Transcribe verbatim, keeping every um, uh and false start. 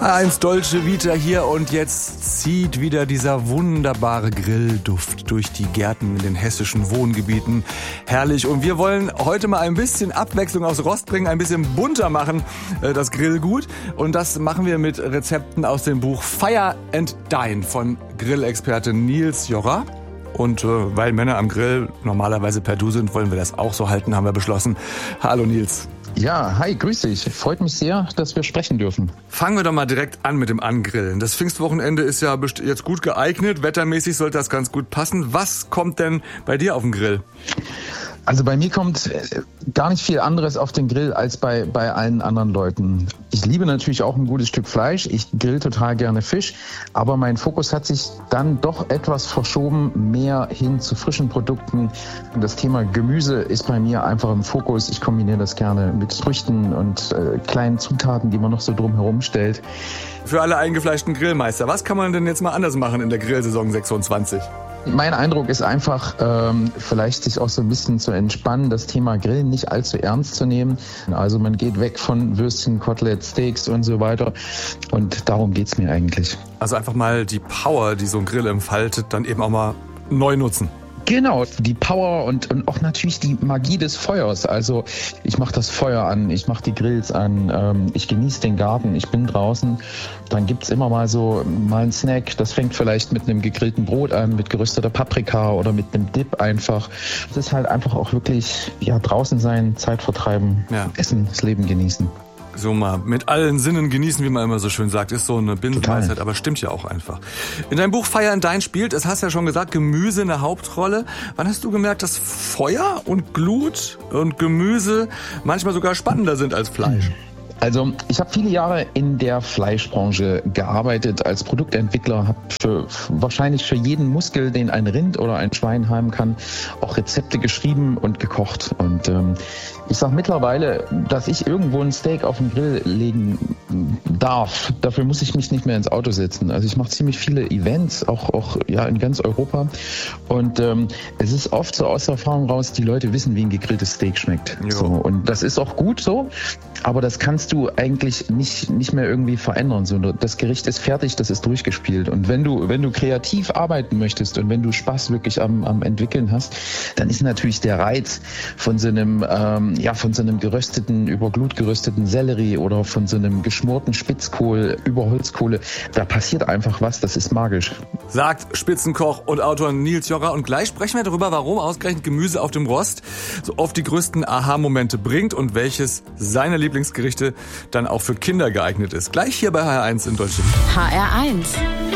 eins Dolce Vita hier und jetzt zieht wieder dieser wunderbare Grillduft durch die Gärten in den hessischen Wohngebieten. Herrlich. Und wir wollen heute mal ein bisschen Abwechslung aufs Rost bringen, ein bisschen bunter machen, das Grillgut. Und das machen wir mit Rezepten aus dem Buch Fire and Dine von Grillexperte Nils Jorra. Und äh, weil Männer am Grill normalerweise per Du sind, wollen wir das auch so halten, haben wir beschlossen. Hallo Nils. Ja, hi, grüß dich. Freut mich sehr, dass wir sprechen dürfen. Fangen wir doch mal direkt an mit dem Angrillen. Das Pfingstwochenende ist ja jetzt gut geeignet. Wettermäßig sollte das ganz gut passen. Was kommt denn bei dir auf den Grill? Also bei mir kommt gar nicht viel anderes auf den Grill als bei, bei allen anderen Leuten. Ich liebe natürlich auch ein gutes Stück Fleisch. Ich grill total gerne Fisch. Aber mein Fokus hat sich dann doch etwas verschoben, mehr hin zu frischen Produkten. Das Thema Gemüse ist bei mir einfach im Fokus. Ich kombiniere das gerne mit Früchten und äh, kleinen Zutaten, die man noch so drumherum stellt. Für alle eingefleischten Grillmeister, was kann man denn jetzt mal anders machen in der Grillsaison sechsundzwanzig? Mein Eindruck ist einfach, ähm, vielleicht sich auch so ein bisschen zu entspannen, das Thema Grillen nicht allzu ernst zu nehmen. Also man geht weg von Würstchen, Kotelett, Steaks und so weiter. Und darum geht's mir eigentlich. Also einfach mal die Power, die so ein Grill entfaltet, dann eben auch mal neu nutzen. Genau, die Power und, und auch natürlich die Magie des Feuers. Also ich mache das Feuer an, ich mache die Grills an, ähm, ich genieße den Garten, ich bin draußen. Dann gibt's immer mal so mal einen Snack, das fängt vielleicht mit einem gegrillten Brot an, mit gerösteter Paprika oder mit einem Dip einfach. Das ist halt einfach auch wirklich, ja, draußen sein, Zeit vertreiben, ja. Essen, das Leben genießen. So mal mit allen Sinnen genießen, wie man immer so schön sagt, ist so eine Binsenweisheit, aber stimmt ja auch einfach. In deinem Buch Fire and Dine spielt, das hast du ja schon gesagt, Gemüse eine Hauptrolle. Wann hast du gemerkt, dass Feuer und Glut und Gemüse manchmal sogar spannender sind als Fleisch? Also ich habe viele Jahre in der Fleischbranche gearbeitet als Produktentwickler, habe für, wahrscheinlich für jeden Muskel, den ein Rind oder ein Schwein haben kann, auch Rezepte geschrieben und gekocht. Und ähm, ich sage mittlerweile, dass ich irgendwo ein Steak auf den Grill legen darf. Dafür muss ich mich nicht mehr ins Auto setzen. Also ich mache ziemlich viele Events, auch, auch ja, in ganz Europa. Und ähm, es ist oft so aus der Erfahrung raus, die Leute wissen, wie ein gegrilltes Steak schmeckt. So, und das ist auch gut so, aber das kannst du eigentlich nicht, nicht mehr irgendwie verändern. So, das Gericht ist fertig, das ist durchgespielt. Und wenn du, wenn du kreativ arbeiten möchtest und wenn du Spaß wirklich am, am Entwickeln hast, dann ist natürlich der Reiz von so einem, ähm, ja, von so einem gerösteten, über Glut gerösteten Sellerie oder von so einem geschmorten Spitzkohl über Holzkohle, da passiert einfach was, das ist magisch. Sagt Spitzenkoch und Autor Nils Jorra. Und gleich sprechen wir darüber, warum ausgerechnet Gemüse auf dem Rost so oft die größten Aha-Momente bringt und welches seiner Lieblingsgerichte dann auch für Kinder geeignet ist. Gleich hier bei H R eins in Deutschland. H R eins